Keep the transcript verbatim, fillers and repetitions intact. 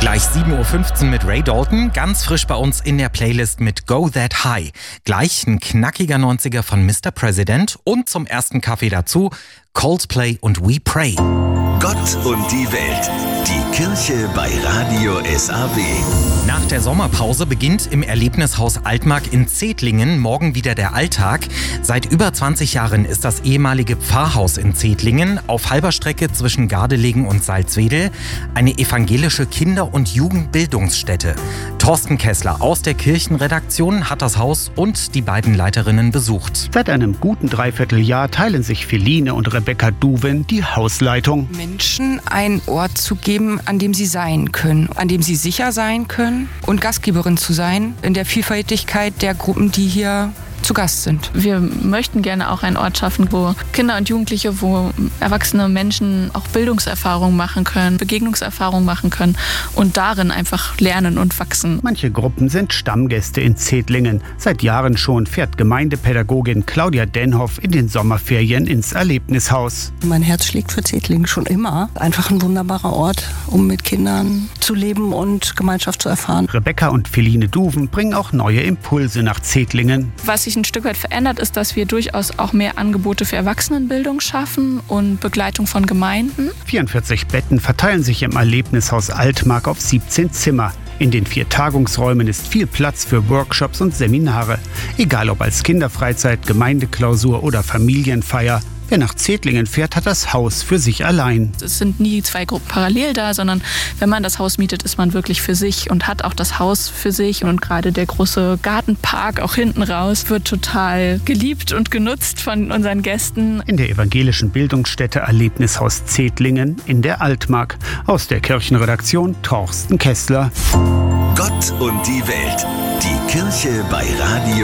Gleich sieben Uhr fünfzehn mit Ray Dalton, ganz frisch bei uns in der Playlist mit Go That High. Gleich ein knackiger neunziger von Mister President und zum ersten Kaffee dazu Coldplay und We Pray. Gott und die Welt. Die Kirche bei Radio S A W. Nach der Sommerpause beginnt im Erlebnishaus Altmark in Zedlingen morgen wieder der Alltag. Seit über zwanzig Jahren ist das ehemalige Pfarrhaus in Zedlingen auf halber Strecke zwischen Gardelegen und Salzwedel eine evangelische Kinder- und Jugendbildungsstätte. Thorsten Kessler aus der Kirchenredaktion hat das Haus und die beiden Leiterinnen besucht. Seit einem guten Dreivierteljahr teilen sich Feline und Rebecca Duven die Hausleitung. Menschen einen Ort zu geben, an dem sie sein können, an dem sie sicher sein können und Gastgeberin zu sein in der Vielfältigkeit der Gruppen, die hier zu Gast sind. Wir möchten gerne auch einen Ort schaffen, wo Kinder und Jugendliche, wo erwachsene Menschen auch Bildungserfahrungen machen können, Begegnungserfahrungen machen können und darin einfach lernen und wachsen. Manche Gruppen sind Stammgäste in Zedlingen. Seit Jahren schon fährt Gemeindepädagogin Claudia Denhoff in den Sommerferien ins Erlebnishaus. Mein Herz schlägt für Zedlingen schon immer. Einfach ein wunderbarer Ort, um mit Kindern zu leben und Gemeinschaft zu erfahren. Rebecca und Feline Duven bringen auch neue Impulse nach Zedlingen. Was sich ein Stück weit verändert, ist, dass wir durchaus auch mehr Angebote für Erwachsenenbildung schaffen und Begleitung von Gemeinden. vierundvierzig Betten verteilen sich im Erlebnishaus Altmark auf siebzehn Zimmer. In den vier Tagungsräumen ist viel Platz für Workshops und Seminare. Egal ob als Kinderfreizeit, Gemeindeklausur oder Familienfeier. Wer nach Zedlingen fährt, hat das Haus für sich allein. Es sind nie zwei Gruppen parallel da, sondern wenn man das Haus mietet, ist man wirklich für sich und hat auch das Haus für sich. Und gerade der große Gartenpark auch hinten raus wird total geliebt und genutzt von unseren Gästen. In der evangelischen Bildungsstätte Erlebnishaus Zedlingen in der Altmark. Aus der Kirchenredaktion Thorsten Kessler. Gott und die Welt. Die Kirche bei Radio